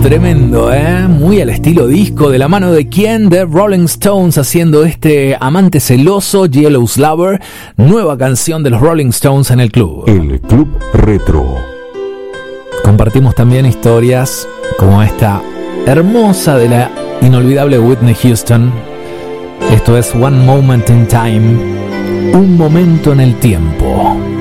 Tremendo, muy al estilo disco, de la mano de quién, de Rolling Stones, haciendo este amante celoso, Yellow's Lover, nueva canción de los Rolling Stones en el club. El Club Retro. Compartimos también historias como esta hermosa de la inolvidable Whitney Houston. Esto es One Moment in Time, un momento en el tiempo.